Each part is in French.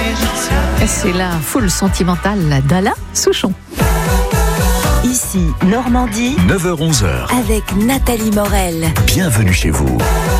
Et c'est la foule sentimentale d'Alain Souchon. Ici, Normandie, 9h-11h. avec Nathalie Morel. Bienvenue chez vous.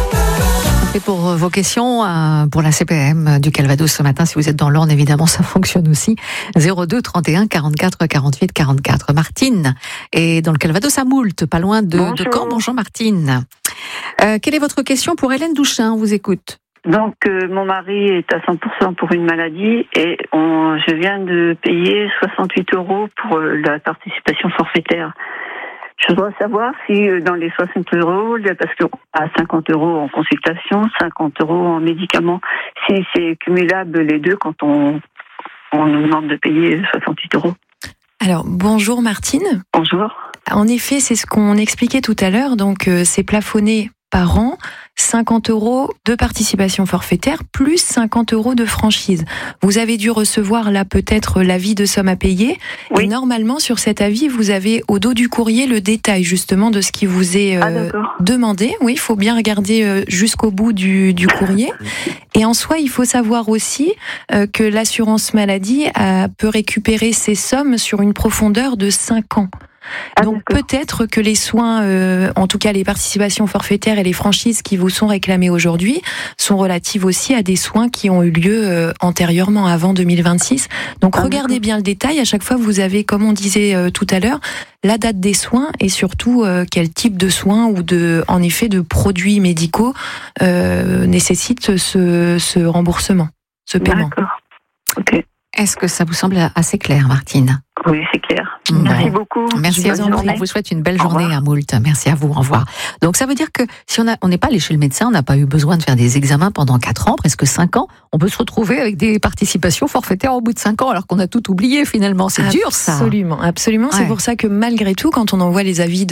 Et pour vos questions, pour la CPM du Calvados ce matin, si vous êtes dans l'Orne, évidemment, ça fonctionne aussi. 02 31 44 48 44. Martine est dans le Calvados à Moult, pas loin de Caen. Bonjour Martine. Quelle est votre question pour Hélène Douchin? On vous écoute. Donc, mon mari est à 100% pour une maladie et je viens de payer 68 € pour la participation forfaitaire. Je voudrais savoir si dans les 60 €, parce qu'on a 50 € en consultation, 50 € en médicaments, si c'est cumulable les deux quand on nous demande de payer 68 €. Alors, bonjour Martine. Bonjour. En effet, c'est ce qu'on expliquait tout à l'heure, donc c'est plafonné par an, 50 € de participation forfaitaire plus 50 € de franchise. Vous avez dû recevoir là peut-être l'avis de somme à payer. Oui. Et normalement sur cet avis, vous avez au dos du courrier le détail justement de ce qui vous est demandé. Oui, il faut bien regarder jusqu'au bout du courrier. Et en soi, il faut savoir aussi que l'assurance maladie peut récupérer ces sommes sur une profondeur de 5 ans. Donc peut-être que les soins, en tout cas les participations forfaitaires et les franchises qui vous sont réclamées aujourd'hui, sont relatives aussi à des soins qui ont eu lieu antérieurement, avant 2026. Donc regardez bien le détail. À chaque fois, vous avez, comme on disait tout à l'heure, la date des soins et surtout quel type de soins ou en effet de produits médicaux nécessitent ce remboursement, ce paiement. D'accord. Ok. Est-ce que ça vous semble assez clair, Martine? Oui, c'est clair. Merci beaucoup. Merci à vous. On vous souhaite une belle journée à Moult. Merci à vous. Au revoir. Donc ça veut dire que si on n'est pas allé chez le médecin, on n'a pas eu besoin de faire des examens pendant 4 ans, presque 5 ans, on peut se retrouver avec des participations forfaitaires au bout de 5 ans, alors qu'on a tout oublié finalement. C'est dur ça. Absolument. Ouais. C'est pour ça que malgré tout, quand on envoie les avis